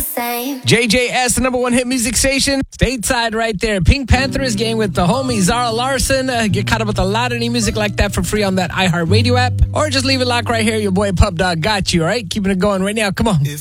same. JJS, the number one hit music station. Stateside right there. Pink Panthers game with the homie Zara Larson. Get caught up with a lot of new music like that for free on that iHeartRadio app. Or just leave it locked right here. Your boy Pub Dog got you, all right? Keeping it going right now. Come on.